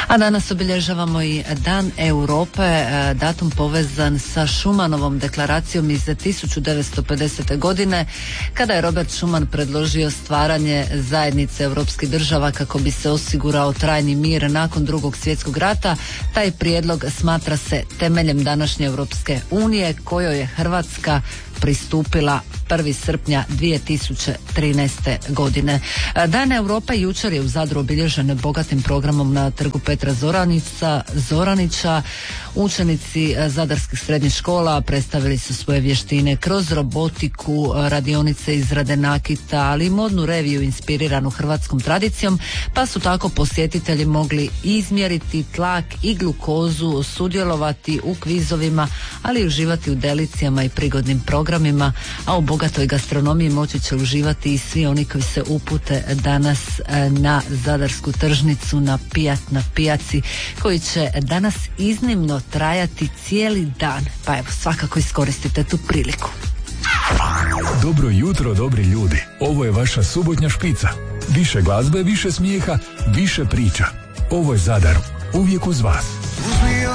A danas obilježavamo i Dan Europe, datum povezan sa Schumanovom deklaracijom iz 1950. godine, kada je Robert Schuman predložio stvaranje zajednice europskih država kako bi se osigurao trajni mir nakon Drugog svjetskog rata. Taj prijedlog smatra se temeljem današnje Europske unije, kojoj je Hrvatska pristupila 1. srpnja 2013. godine. Dan Europe jučer je u Zadru obilježen bogatim programom na trgu Petra Zoranića. Učenici zadarskih srednjih škola predstavili su svoje vještine kroz robotiku, radionice izrade nakita, ali i modnu reviju inspiriranu hrvatskom tradicijom, pa su tako posjetitelji mogli izmjeriti tlak i glukozu, sudjelovati u kvizovima, ali i uživati u delicijama i prigodnim programima, a u bogatoj gastronomiji moći će uživati i svi oni koji se upute danas na zadarsku tržnicu na Pijat na pijaci, koji će danas iznimno trajati cijeli dan. Pa evo, svakako iskoristite tu priliku. Dobro jutro, dobri ljudi. Ovo je vaša subotnja špica. Više glazbe, više smijeha, više priča. Ovo je Zadar, uvijek uz vas.